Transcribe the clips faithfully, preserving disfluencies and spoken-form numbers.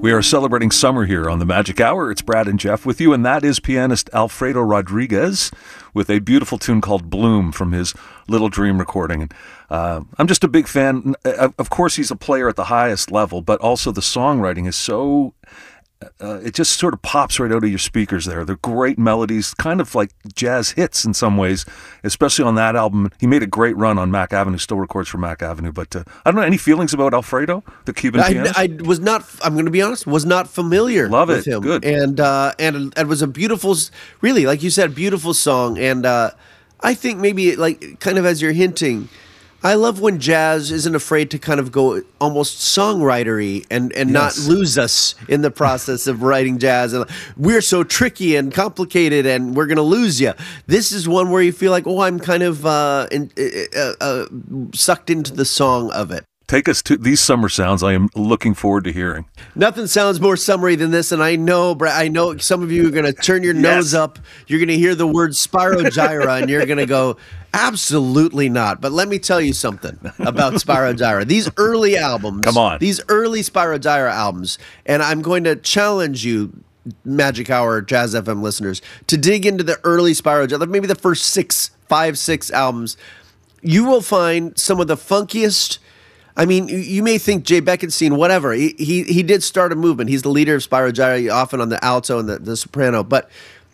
We are celebrating summer here on the Magic Hour. It's Brad and Jeff with you, and that is pianist Alfredo Rodriguez with a beautiful tune called Bloom from his Little Dream recording. And uh, I'm just a big fan. Of course, he's a player at the highest level, but also the songwriting is so... Uh, it just sort of pops right out of your speakers there. They're great melodies, kind of like jazz hits in some ways, especially on that album. He made a great run on Mack Avenue, still records for Mack Avenue. But uh, I don't know, any feelings about Alfredo, the Cuban I, pianist? I was not, I'm going to be honest, was not familiar Love with it. him. Good. And, uh, and it was a beautiful, really, like you said, beautiful song. And uh, I think maybe, like, kind of as you're hinting, I love when jazz isn't afraid to kind of go almost songwritery and, and Yes. not lose us in the process of writing jazz. And we're so tricky and complicated and we're going to lose you. This is one where you feel like, oh, I'm kind of uh, in, uh, uh, sucked into the song of it. Take us to these summer sounds I am looking forward to hearing. Nothing sounds more summery than this, and I know, Brad, I know some of you are going to turn your Yes. nose up. You're going to hear the word Spyro Gyra, and you're going to go, absolutely not. But let me tell you something about Spyro Gyra. These early albums, Come on. these early Spyro Gyra albums, and I'm going to challenge you, Magic Hour Jazz F M listeners, to dig into the early Spyro Gyra, maybe the first six, five, six albums. You will find some of the funkiest. I mean, you may think Jay Beckenstein, whatever. He, he he did start a movement. He's the leader of Spyro Gyra, often on the alto and the, the soprano. But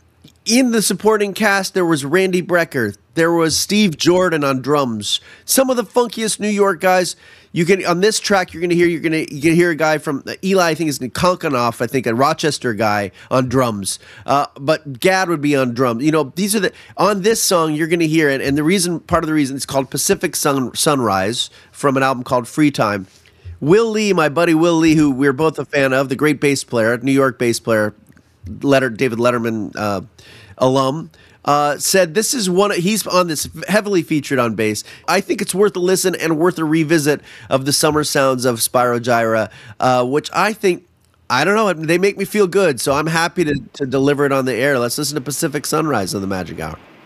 in the supporting cast, there was Randy Brecker. There was Steve Jordan on drums. Some of the funkiest New York guys. You can on this track, you're going to hear you're going to you can hear a guy from Eli. I think is Konkonoff. I think a Rochester guy on drums. Uh, but Gadd would be on drums. You know, these are the on this song you're going to hear it. And the reason, part of the reason, it's called Pacific Sun, Sunrise from an album called Free Time. Will Lee, my buddy Will Lee, who we're both a fan of, the great bass player, New York bass player, Letter, David Letterman uh, alum. Uh, said this is one, he's on this heavily featured on bass. I think it's worth a listen and worth a revisit of the summer sounds of Spyro Gyra, uh, which I think, I don't know, they make me feel good. So I'm happy to, to deliver it on the air. Let's listen to Pacific Sunrise on the Magic Hour.